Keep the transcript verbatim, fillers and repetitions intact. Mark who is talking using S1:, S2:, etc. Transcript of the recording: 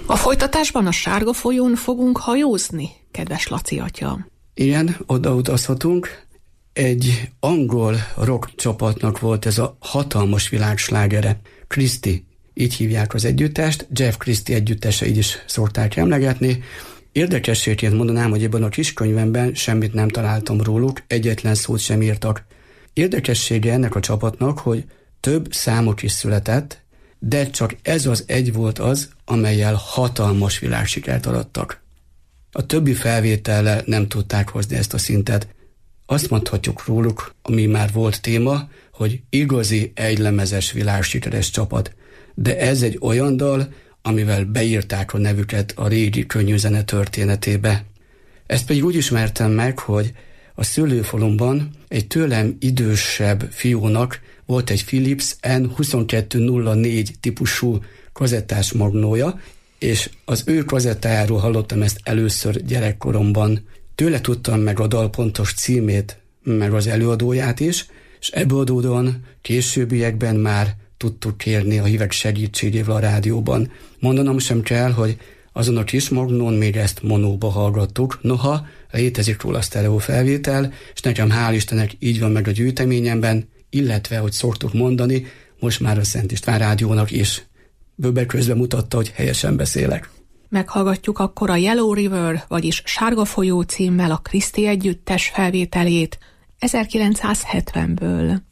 S1: A folytatásban a Sárga folyón fogunk hajózni, kedves Laci atya.
S2: Igen, odautazhatunk. Egy angol rock csapatnak volt ez a hatalmas világslágere. Christie, így hívják az együttest, Jeff Christie együttese, így is szokták emlegetni. Érdekességként mondanám, hogy ebben a kiskönyvemben semmit nem találtam róluk, egyetlen szót sem írtak. Érdekessége ennek a csapatnak, hogy több számuk is született, de csak ez az egy volt az, amellyel hatalmas világsikert arattak. A többi felvétellel nem tudták hozni ezt a szintet. Azt mondhatjuk róluk, ami már volt téma, hogy igazi egylemezes világsikeres csapat. De ez egy olyan dal, amivel beírták a nevüket a régi könnyűzene történetébe. Ezt pedig úgy ismertem meg, hogy a szülőfalumban egy tőlem idősebb fiúnak volt egy Philips N huszonkettő nulla négy típusú kazettás magnója, és az ő kazettájáról hallottam ezt először gyerekkoromban. Tőle tudtam meg a dal pontos címét, meg az előadóját is, és ebből adódóan későbbiekben már tudtuk kérni a hívek segítségével a rádióban. Mondanom sem kell, hogy azon a kis magnón még ezt monóba hallgattuk, noha létezik róla sztereó felvétel, és nekem hál' Istennek így van meg a gyűjteményemben, illetve, hogy szoktuk mondani, most már a Szent István rádiónak is. Böber közben mutatta, hogy helyesen beszélek.
S1: Meghallgatjuk akkor a Yellow River, vagyis Sárga folyó címmel a Christie együttes felvételét ezerkilencszázhetvenből.